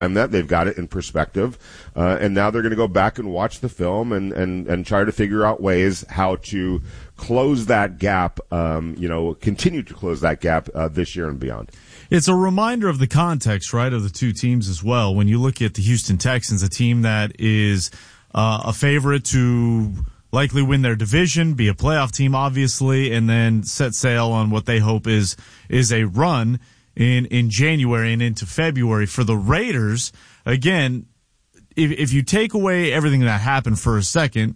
and that they've got it in perspective, and now they're going to go back and watch the film and try to figure out ways how to close that gap, continue to close that gap this year and beyond. It's a reminder of the context, right, of the two teams as well. When you look at the Houston Texans, a team that is a favorite to likely win their division, be a playoff team, obviously, and then set sail on what they hope is a run in January and into February. For the Raiders, again, if you take away everything that happened for a second,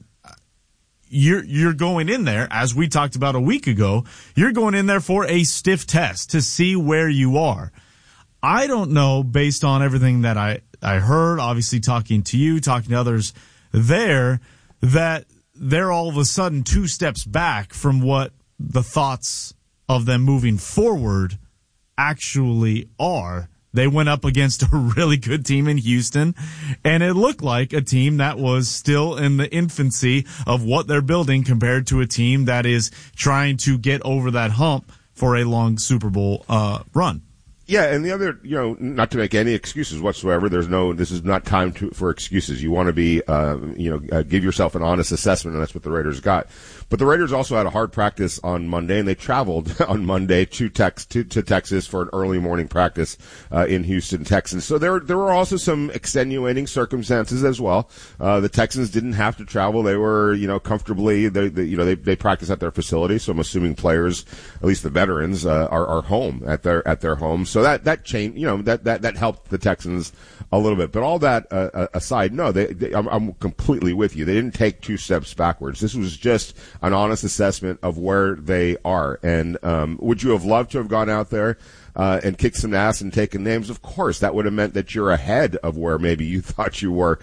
you're going in there, as we talked about a week ago, you're going in there for a stiff test to see where you are. I don't know, based on everything that I heard, obviously talking to you, talking to others there, that they're all of a sudden 2 steps back from what the thoughts of them moving forward actually are. They went up against a really good team in Houston, and it looked like a team that was still in the infancy of what they're building compared to a team that is trying to get over that hump for a long Super Bowl run. Yeah, and the other, not to make any excuses whatsoever. This is not time for excuses. You want to be, give yourself an honest assessment, and that's what the Raiders got. But the Raiders also had a hard practice on Monday, and they traveled on Monday to Texas for an early morning practice in Houston, Texas. So there were also some extenuating circumstances as well. The Texans didn't have to travel; they were, comfortably. They practice at their facility. So I'm assuming players, at least the veterans, are home at their homes. So that changed, that helped the Texans a little bit. But all that aside, no, I'm completely with you. They didn't take 2 steps backwards. This was just an honest assessment of where they are. And would you have loved to have gone out there and kicked some ass and taken names? Of course, that would have meant that you're ahead of where maybe you thought you were,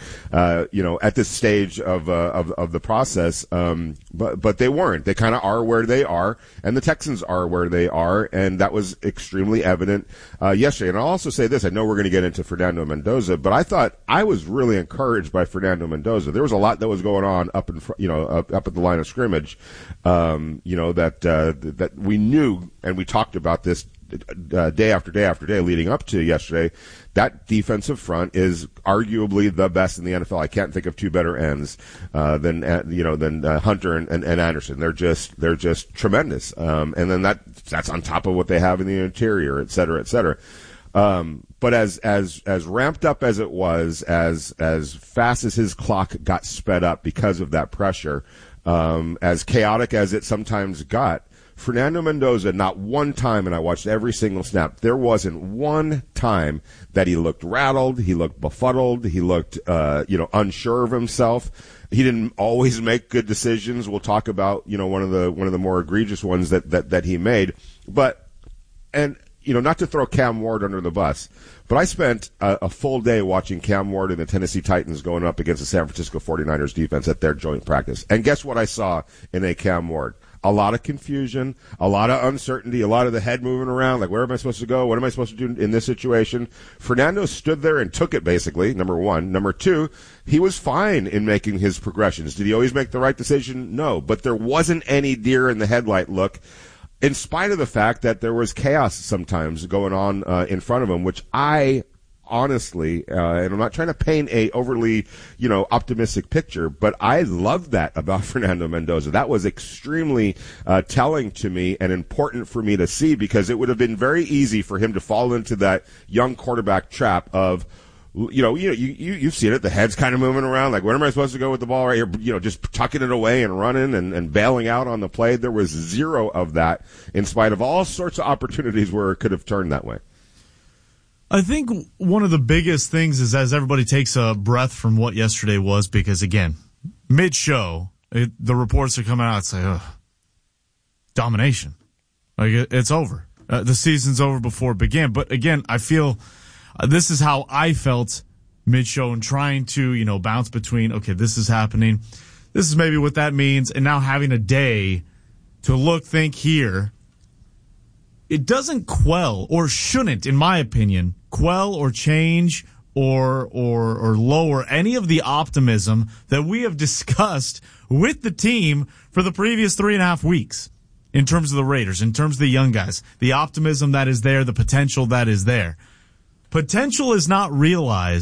at this stage of the process. But they weren't. They kind of are where they are, and the Texans are where they are, and that was extremely evident yesterday. And I'll also say this: I know we're going to get into Fernando Mendoza, but I thought I was really encouraged by Fernando Mendoza. There was a lot that was going on up at the line of scrimmage, that we knew, and we talked about this day after day after day leading up to yesterday. That defensive front is arguably the best in the NFL. I can't think of 2 better ends than Hunter and Anderson. They're just tremendous. And then that's on top of what they have in the interior, et cetera, et cetera. But as ramped up as it was, as fast as his clock got sped up because of that pressure, as chaotic as it sometimes got, Fernando Mendoza, not one time, and I watched every single snap, there wasn't one time that he looked rattled, he looked befuddled, he looked, unsure of himself. He didn't always make good decisions. We'll talk about, one of the more egregious ones that he made. But, and, not to throw Cam Ward under the bus, but I spent a full day watching Cam Ward and the Tennessee Titans going up against the San Francisco 49ers defense at their joint practice. And guess what I saw in a Cam Ward? A lot of confusion, a lot of uncertainty, a lot of the head moving around, like, where am I supposed to go? What am I supposed to do in this situation? Fernando stood there and took it, basically, number one. Number two, he was fine in making his progressions. Did he always make the right decision? No. But there wasn't any deer in the headlight look, in spite of the fact that there was chaos sometimes going on in front of him, which I honestly, and I'm not trying to paint a overly, optimistic picture, but I loved that about Fernando Mendoza. That was extremely telling to me and important for me to see, because it would have been very easy for him to fall into that young quarterback trap of, you've seen it. The head's kind of moving around. Like, where am I supposed to go with the ball right here? Just tucking it away and running and bailing out on the play. There was zero of that, in spite of all sorts of opportunities where it could have turned that way. I think one of the biggest things is, as everybody takes a breath from what yesterday was, because again, mid-show, the reports are coming out and say, domination. Like, it's over. The season's over before it began. But again, I feel this is how I felt mid-show, and trying to, bounce between, okay, this is happening. This is maybe what that means. And now having a day to look, think, hear. It doesn't quell, or shouldn't, in my opinion, quell or change or lower any of the optimism that we have discussed with the team for the previous 3.5 weeks in terms of the Raiders, in terms of the young guys, the optimism that is there, the potential that is there. potential is not realized